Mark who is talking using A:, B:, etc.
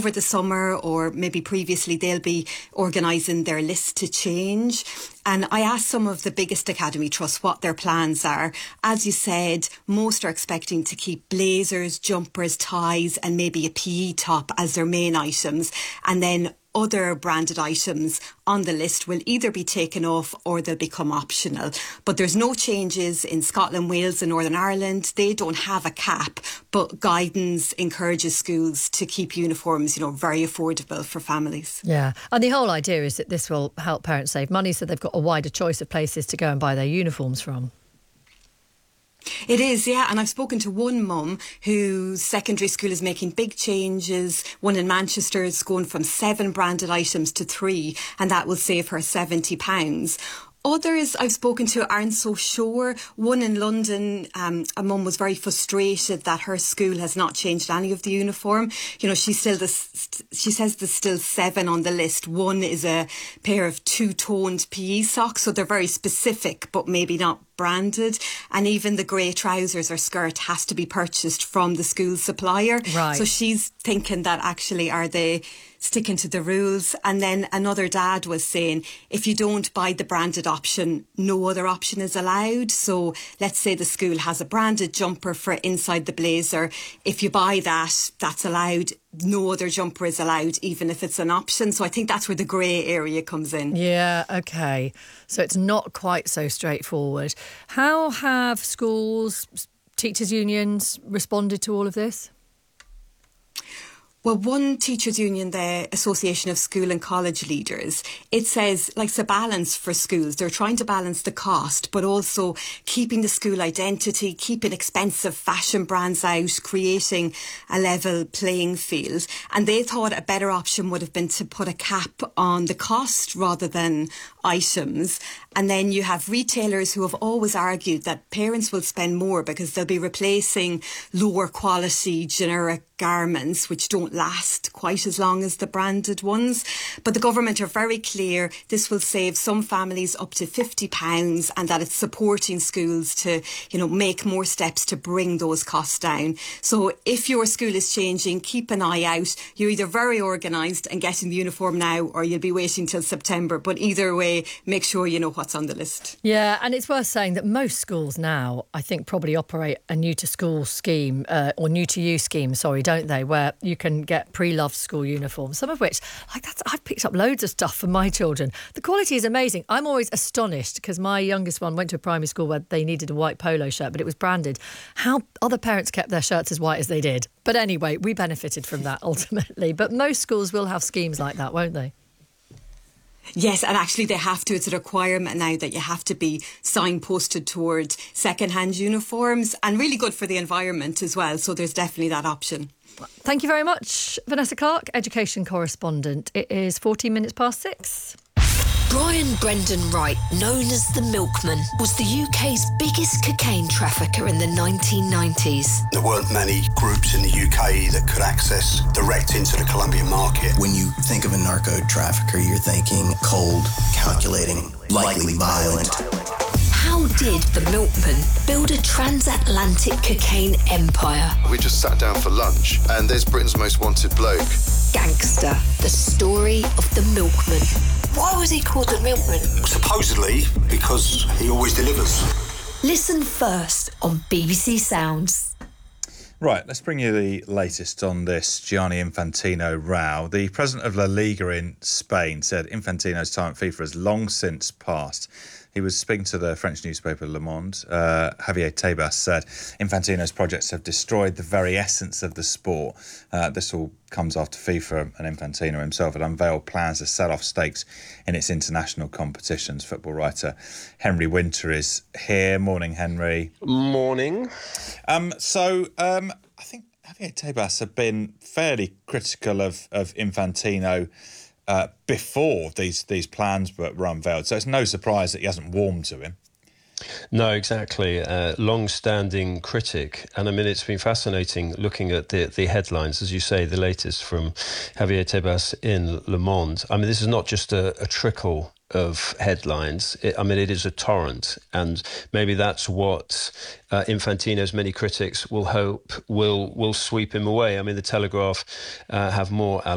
A: over the summer or maybe previously, they'll be organising their list to change. And I asked some of the biggest academy trusts what their plans are. As you said, most are expecting to keep blazers, jumpers, ties and maybe a PE top as their main items. And then other branded items on the list will either be taken off or they'll become optional. But there's no changes in Scotland, Wales and Northern Ireland. They don't have a cap, but guidance encourages schools to keep uniforms, very affordable for families.
B: Yeah, and the whole idea is that this will help parents save money so they've got a wider choice of places to go and buy their uniforms from.
A: It is, yeah. And I've spoken to one mum whose secondary school is making big changes. One in Manchester is going from 7 branded items to 3, and that will save her £70. Others I've spoken to aren't so sure. One in London, a mum was very frustrated that her school has not changed any of the uniform. She says there's still 7 on the list. One is a pair of 2-toned PE socks, so they're very specific, but maybe not branded. And even the grey trousers or skirt has to be purchased from the school supplier.
B: Right.
A: So she's thinking that actually, are they sticking to the rules? And then another dad was saying, if you don't buy the branded option, no other option is allowed. So let's say the school has a branded jumper for inside the blazer. If you buy that, that's allowed. No other jumper is allowed, even if it's an option. So I think that's where the grey area comes in.
B: Yeah, OK. So it's not quite so straightforward. How have schools, teachers' unions responded to all of this?
A: Well, one teachers' union, the Association of School and College Leaders, it says it's a balance for schools. They're trying to balance the cost, but also keeping the school identity, keeping expensive fashion brands out, creating a level playing field. And they thought a better option would have been to put a cap on the cost rather than items. And then you have retailers who have always argued that parents will spend more because they'll be replacing lower quality generic garments which don't last quite as long as the branded ones. But the government are very clear this will save some families up to £50 and that it's supporting schools to, make more steps to bring those costs down. So if your school is changing, keep an eye out. You're either very organised and getting the uniform now or you'll be waiting till September. But either way, make sure you know what's on the list.
B: Yeah, and it's worth saying that most schools now, I think, probably operate a new to school scheme or new to you scheme, don't they, where you can get pre-loved school uniforms, some of which, I've picked up loads of stuff for my children. The quality is amazing. I'm always astonished because my youngest one went to a primary school where they needed a white polo shirt, but it was branded. How other parents kept their shirts as white as they did. But anyway, we benefited from that ultimately. But most schools will have schemes like that, won't they?
A: Yes, and actually they have to. It's a requirement now that you have to be signposted towards second-hand uniforms, and really good for the environment as well. So there's definitely that option.
B: Thank you very much, Vanessa Clark, education correspondent. It is 14 minutes past 6.
C: Brian Brendan Wright, known as the Milkman, was the UK's biggest cocaine trafficker in the 1990s.
D: There weren't many groups in the UK that could access direct into the Colombian market.
E: When you think of a narco trafficker, you're thinking cold, calculating, likely violent.
C: How did the Milkman build a transatlantic cocaine empire?
F: We just sat down for lunch and there's Britain's most wanted bloke.
C: Gangster, the story of the Milkman. Why was he called the Milkman?
D: Supposedly because he always delivers.
C: Listen first on BBC Sounds.
G: Right, let's bring you the latest on this Gianni Infantino row. The president of La Liga in Spain said Infantino's time at FIFA has long since passed. He was speaking to the French newspaper Le Monde. Javier Tebas said Infantino's projects have destroyed the very essence of the sport. This all comes after FIFA and Infantino himself had unveiled plans to sell off stakes in its international competitions. Football writer Henry Winter is here. Morning, Henry.
H: Morning.
G: I think Javier Tebas had been fairly critical of Infantino before these plans were unveiled. So it's no surprise that he hasn't warmed to him.
H: No, exactly. Long-standing critic. And I mean, it's been fascinating looking at the headlines, as you say, the latest from Javier Tebas in Le Monde. I mean, this is not just a trickle of headlines. It is a torrent, and maybe that's what Infantino's many critics will hope will sweep him away. I mean, the Telegraph have more